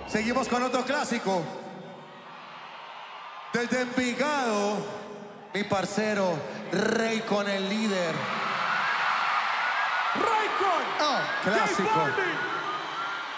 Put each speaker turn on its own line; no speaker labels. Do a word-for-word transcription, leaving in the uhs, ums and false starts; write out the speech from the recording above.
Seguimos con otro clásico. Desde Envigado, mi parcero, Raycon el líder.
Raycon.
Oh, clásico.
J Balvin.